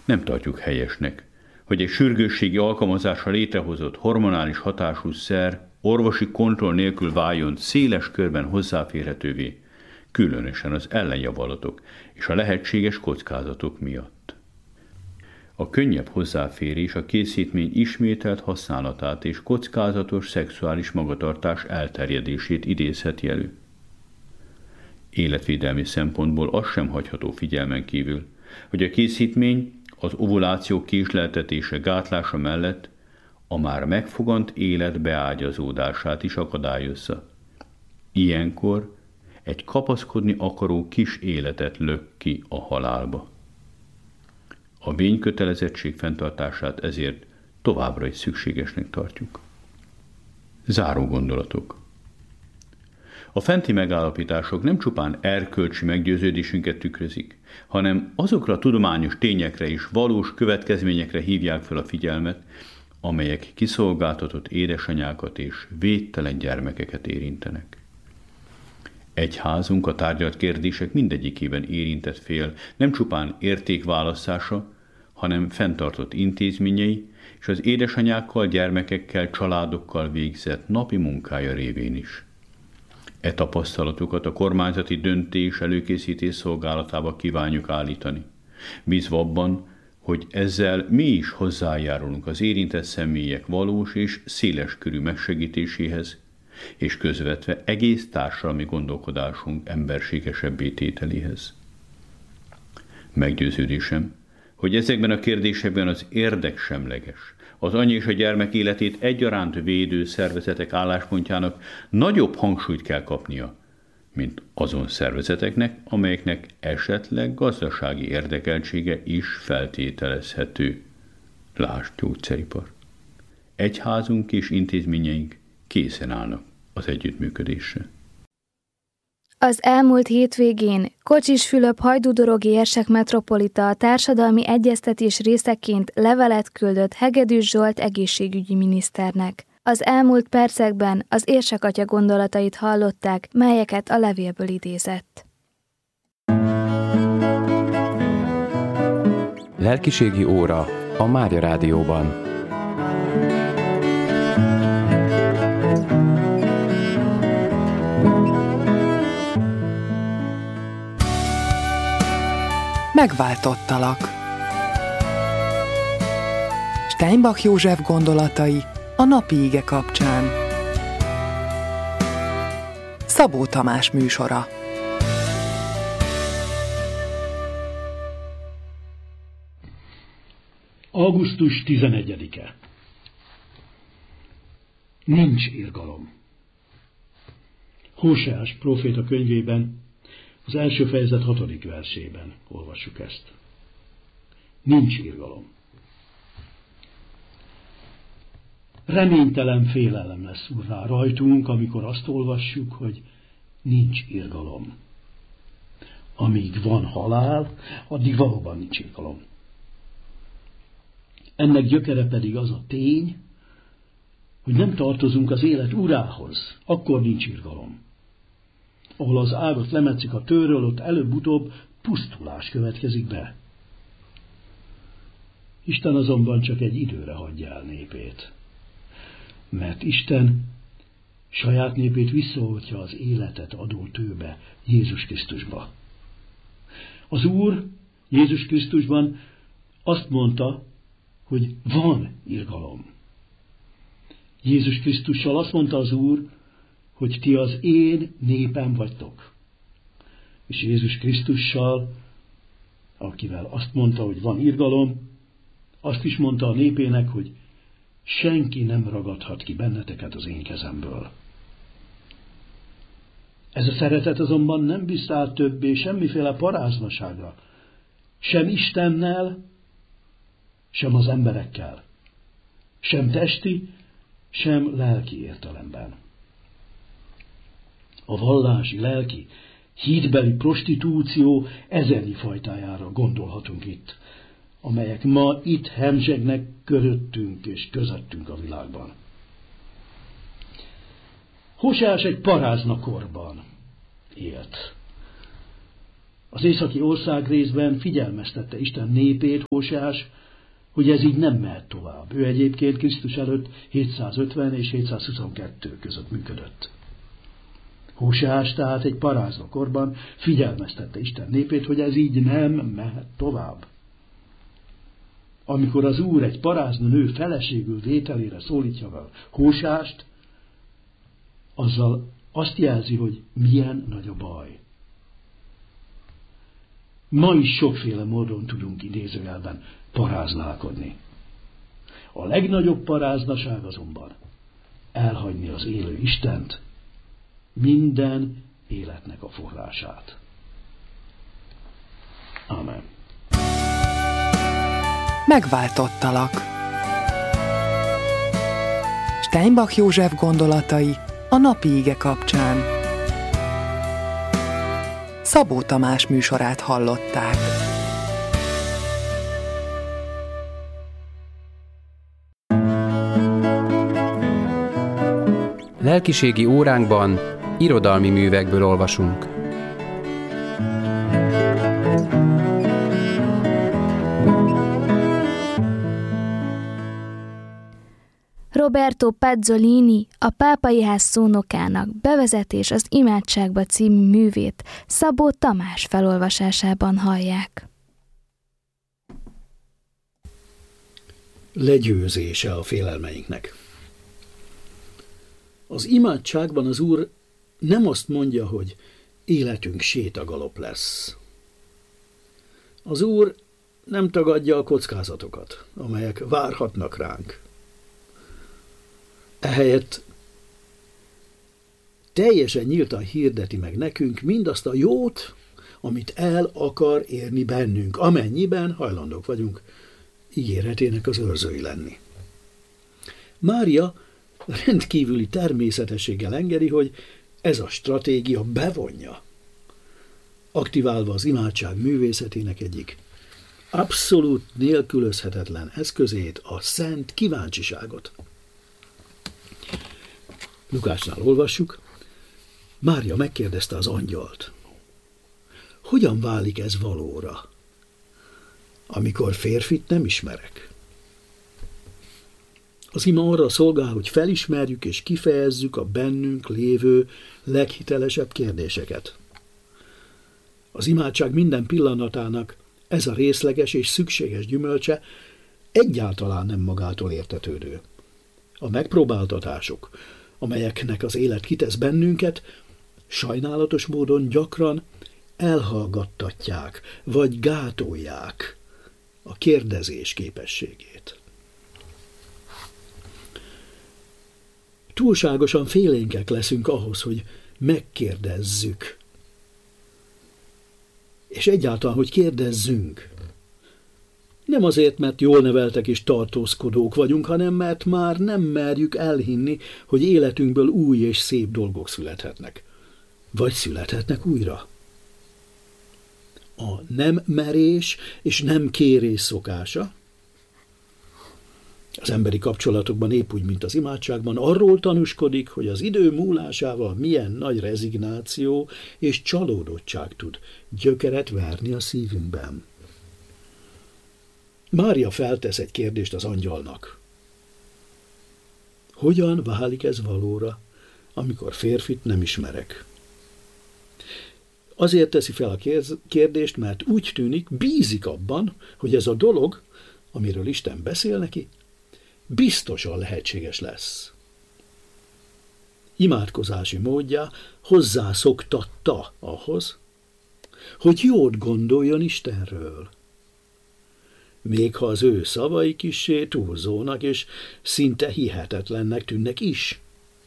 Nem tartjuk helyesnek, hogy egy sürgősségi alkalmazásra létrehozott hormonális hatású szer orvosi kontroll nélkül váljon széles körben hozzáférhetővé, különösen az ellenjavalatok és a lehetséges kockázatok miatt. A könnyebb hozzáférés a készítmény ismételt használatát és kockázatos szexuális magatartás elterjedését idézheti elő. Életvédelmi szempontból az sem hagyható figyelmen kívül, hogy a készítmény az ovuláció késleltetése gátlása mellett a már megfogant élet beágyazódását is akadályozza. Ilyenkor egy kapaszkodni akaró kis életet lök ki a halálba. A vénykötelezettség fenntartását ezért továbbra is szükségesnek tartjuk. Záró gondolatok. A fenti megállapítások nem csupán erkölcsi meggyőződésünket tükrözik, hanem azokra a tudományos tényekre és valós következményekre hívják fel a figyelmet, amelyek kiszolgáltatott édesanyákat és védtelen gyermekeket érintenek. Egyházunk a tárgyalt kérdések mindegyikében érintett fél nem csupán értékválasztása, hanem fenntartott intézményei és az édesanyákkal, gyermekekkel, családokkal végzett napi munkája révén is. E tapasztalatokat a kormányzati döntés előkészítés szolgálatába kívánjuk állítani, bízva abban, hogy ezzel mi is hozzájárulunk az érintett személyek valós és széleskörű megsegítéséhez, és közvetve egész társadalmi gondolkodásunk emberségesebbé tételéhez. Meggyőződésem, hogy ezekben a kérdésekben az érdeksemleges, az anya és a gyermek életét egyaránt védő szervezetek álláspontjának nagyobb hangsúlyt kell kapnia, mint azon szervezeteknek, amelyeknek esetleg gazdasági érdekeltsége is feltételezhető. Lásd gyógyszeripar. Egyházunk és intézményeink készen állnak az együttműködésre. Az elmúlt hétvégén Kocsis Fülöp hajdúdorogi érsek metropolita a társadalmi egyeztetés részeként levelet küldött Hegedűs Zsolt egészségügyi miniszternek. Az elmúlt percekben az érsekatya gondolatait hallották, melyeket a levélből idézett. Lelkiségi óra a Mária Rádióban. Megváltottalak. Steinbach József gondolatai a napi ige kapcsán. Szabó Tamás műsora. Augusztus 11-e. Nincs irgalom. Hóseás próféta könyvében, az első fejezet 6. versében olvassuk ezt. Nincs irgalom. Reménytelen félelem lesz urrá rajtunk, amikor azt olvassuk, hogy nincs irgalom. Amíg van halál, addig valóban nincs irgalom. Ennek gyökere pedig az a tény, hogy nem tartozunk az élet urához, akkor nincs irgalom. Ahol az ágat lemetszik a tőről, ott előbb-utóbb pusztulás következik be. Isten azonban csak egy időre hagyja el népét. Mert Isten saját népét visszaoltja az életet adó tőbe, Jézus Krisztusba. Az Úr Jézus Krisztusban azt mondta, hogy van irgalom. Jézus Krisztussal azt mondta az Úr, hogy ti az én népem vagytok. És Jézus Krisztussal, akivel azt mondta, hogy van irgalom, azt is mondta a népének, hogy senki nem ragadhat ki benneteket az én kezemből. Ez a szeretet azonban nem visszaáll többé semmiféle paráznaságra, sem Istennel, sem az emberekkel, sem testi, sem lelki értelemben. A vallási, lelki, hídbeli prostitúció ezernyi fajtájára gondolhatunk itt, amelyek ma itt hemzsegnek köröttünk és közöttünk a világban. Hóseás egy parázna korban élt. Az északi országrészben figyelmeztette Isten népét, Hóseás, hogy ez így nem mehet tovább. Ő egyébként Krisztus előtt 750 és 722 között működött. Hóseás tehát egy paráznakorban figyelmeztette Isten népét, hogy ez így nem mehet tovább. Amikor az Úr egy parázna nő feleségül vételére szólítja fel Hóseást, azzal azt jelzi, hogy milyen nagy a baj. Ma is sokféle módon tudunk idézőjelben paráználkodni. A legnagyobb paráznaság azonban elhagyni az élő Istent, minden életnek a forrását. Amen. Megváltottalak. Steinbach József gondolatai a napi ige kapcsán. Szabó Tamás műsorát hallották. Lelkiségi óránkban irodalmi művekből olvasunk. Roberto Pazzolini, a Pápai Ház szónokának Bevezetés az imádságba című művét Szabó Tamás felolvasásában hallják. Legyőzése a félelmeinknek. Az imádságban az Úr nem azt mondja, hogy életünk sétagalop lesz. Az Úr nem tagadja a kockázatokat, amelyek várhatnak ránk. Ehelyett teljesen nyíltan hirdeti meg nekünk mindazt a jót, amit el akar érni bennünk, amennyiben hajlandók vagyunk ígéretének az őrzői lenni. Mária rendkívüli természetességgel engedi, hogy ez a stratégia bevonja, aktiválva az imádság művészetének egyik abszolút nélkülözhetetlen eszközét, a szent kíváncsiságot. Lukásnál olvassuk, Mária megkérdezte az angyalt, hogyan válik ez valóra, amikor férfit nem ismerek? Az ima arra szolgál, hogy felismerjük és kifejezzük a bennünk lévő leghitelesebb kérdéseket. Az imádság minden pillanatának ez a részleges és szükséges gyümölcse egyáltalán nem magától értetődő. A megpróbáltatások, amelyeknek az élet kitesz bennünket, sajnálatos módon gyakran elhallgattatják vagy gátolják a kérdezés képességét. Túlságosan félénkek leszünk ahhoz, hogy megkérdezzük. És egyáltalán, hogy kérdezzünk. Nem azért, mert jól neveltek és tartózkodók vagyunk, hanem mert már nem merjük elhinni, hogy életünkből új és szép dolgok születhetnek. Vagy születhetnek újra. A nem merés és nem kérés szokása az emberi kapcsolatokban épp úgy, mint az imádságban, arról tanúskodik, hogy az idő múlásával milyen nagy rezignáció és csalódottság tud gyökeret verni a szívünkben. Mária feltesz egy kérdést az angyalnak. Hogyan válik ez valóra, amikor férfit nem ismerek? Azért teszi fel a kérdést, mert úgy tűnik, bízik abban, hogy ez a dolog, amiről Isten beszél neki, biztosan lehetséges lesz. Imádkozási módja hozzászoktatta ahhoz, hogy jót gondoljon Istenről. Még ha az ő szavai kissé túlzónak és szinte hihetetlennek tűnnek is.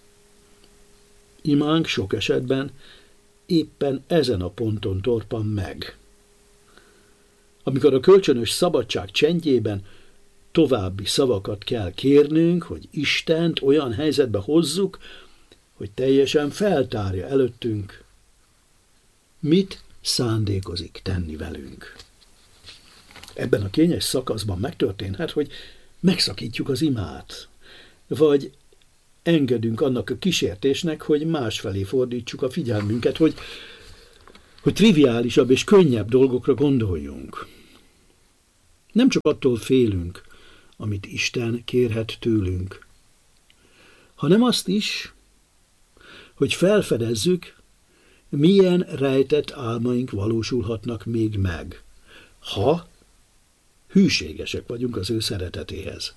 Imánk sok esetben éppen ezen a ponton torpan meg. Amikor a kölcsönös szabadság csendjében további szavakat kell kérnünk, hogy Istent olyan helyzetbe hozzuk, hogy teljesen feltárja előttünk, mit szándékozik tenni velünk. Ebben a kényes szakaszban megtörténhet, hogy megszakítjuk az imát, vagy engedünk annak a kísértésnek, hogy másfelé fordítsuk a figyelmünket, hogy hogy triviálisabb és könnyebb dolgokra gondoljunk. Nem csak attól félünk, amit Isten kérhet tőlünk, hanem azt is, hogy felfedezzük, milyen rejtett álmaink valósulhatnak még meg, ha hűségesek vagyunk az ő szeretetéhez.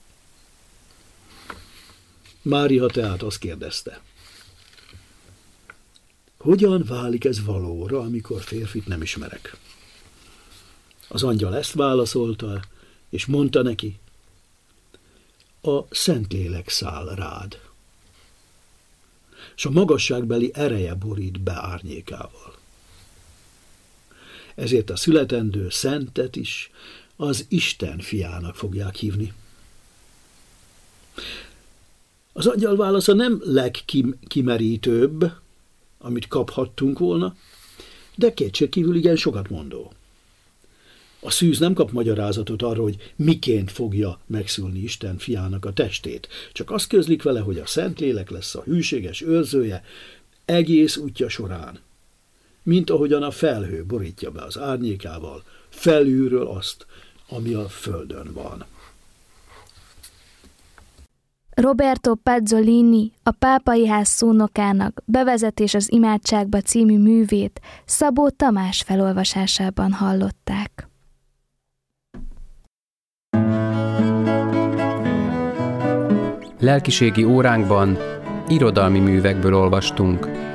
Mária tehát azt kérdezte, hogyan válik ez valóra, amikor férfit nem ismerek? Az angyal ezt válaszolta, és mondta neki, a Szentlélek száll rád, és a magasságbeli ereje borít be árnyékával. Ezért a születendő szentet is az Isten fiának fogják hívni. Az angyal válasza nem legkimerítőbb, amit kaphattunk volna, de kétségkívül igen sokat mondó. A szűz nem kap magyarázatot arra, hogy miként fogja megszülni Isten fiának a testét, csak azt közlik vele, hogy a Szentlélek lesz a hűséges őrzője egész útja során, mint ahogyan a felhő borítja be az árnyékával felülről azt, ami a földön van. Roberto Pazzolini, a Pápai Ház szónokának Bevezetés az imádságba című művét Szabó Tamás felolvasásában hallották. Lelkiségi óránkban irodalmi művekből olvastunk.